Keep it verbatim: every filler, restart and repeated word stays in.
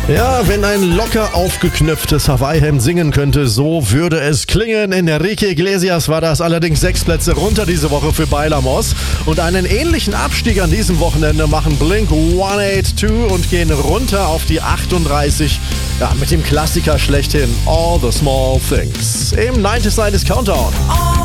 Ja, wenn ein locker aufgeknöpftes Hawaii-Hemd singen könnte, so würde es klingen. Enrique Iglesias war das, allerdings sechs Plätze runter diese Woche für Bailamos. Und einen ähnlichen Abstieg an diesem Wochenende machen Blink hundertzweiundachtzig und gehen runter auf die achtunddreißig. Ja, mit dem Klassiker schlechthin All the Small Things im neunzig Seconds Countdown.